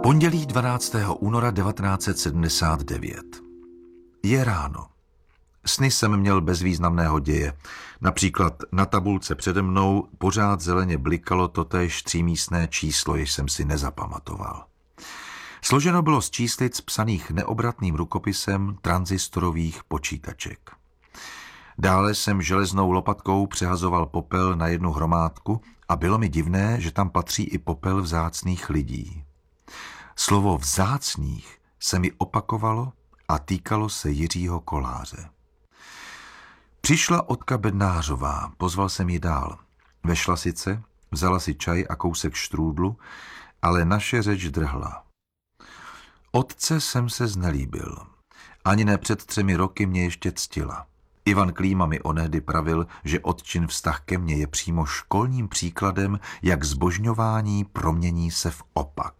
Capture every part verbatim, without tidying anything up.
Pondělí dvanáctého února devatenáct set sedmdesát devět. Je ráno. Sny jsem měl bez významného děje. Například na tabulce přede mnou pořád zeleně blikalo totéž třímístné číslo, jež jsem si nezapamatoval. Složeno bylo z číslic psaných neobratným rukopisem tranzistorových počítaček. Dále jsem železnou lopatkou přehazoval popel na jednu hromádku a bylo mi divné, že tam patří i popel vzácných lidí. Slovo vzácných se mi opakovalo a týkalo se Jiřího Koláře. Přišla Otka Bednářová, pozval jsem ji dál. Vešla sice, vzala si čaj a kousek štrůdlu, ale naše řeč drhla. Otce jsem se znelíbil. Ani ne před třemi roky mě ještě ctila. Ivan Klíma mi onehdy pravil, že otčin vztah ke mně je přímo školním příkladem, jak zbožňování promění se v opak.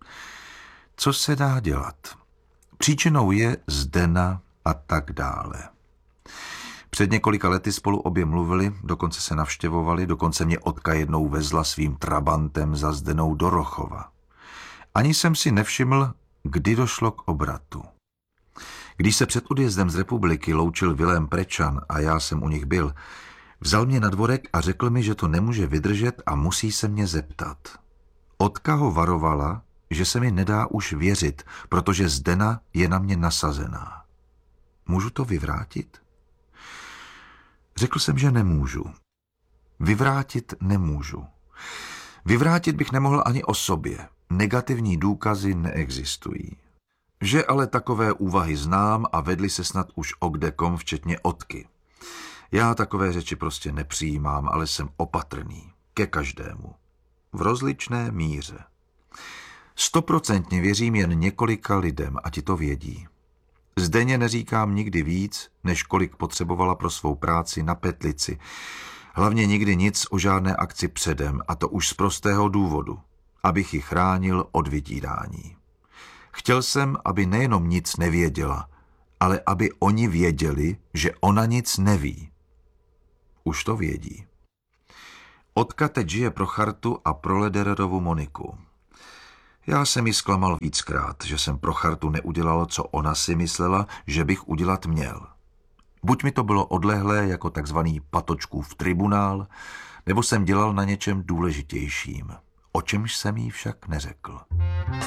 Co se dá dělat? Příčinou je Zdena a tak dále. Před několika lety spolu obě mluvili, dokonce se navštěvovali, dokonce mě Otka jednou vezla svým trabantem za Zdenou do Rochova. Ani jsem si nevšiml, kdy došlo k obratu. Když se před odjezdem z republiky loučil Vilém Prečan a já jsem u nich byl, vzal mě na dvorek a řekl mi, že to nemůže vydržet a musí se mě zeptat. Otka ho varovala, že se mi nedá už věřit, protože Zdena je na mě nasazená. Můžu to vyvrátit? Řekl jsem, že nemůžu. Vyvrátit nemůžu. Vyvrátit bych nemohl ani o sobě. Negativní důkazy neexistují. Že ale takové úvahy znám a vedli se snad už o kdekom, včetně Otky. Já takové řeči prostě nepřijímám, ale jsem opatrný. Ke každému. V rozličné míře. Stoprocentně věřím jen několika lidem a ti to vědí. Zdeně neříkám nikdy víc, než kolik potřebovala pro svou práci na Petlici. Hlavně nikdy nic o žádné akci předem, a to už z prostého důvodu, abych ji chránil od vydírání. Chtěl jsem, aby nejenom nic nevěděla, ale aby oni věděli, že ona nic neví. Už to vědí. Otka teď žije pro Chartu a pro Ledererovu Moniku. Já jsem ji zklamal víckrát, že jsem pro Chartu neudělal, co ona si myslela, že bych udělat měl. Buď mi to bylo odlehlé jako takzvaný Patočkův tribunál, nebo jsem dělal na něčem důležitějším, o čemž jsem jí však neřekl.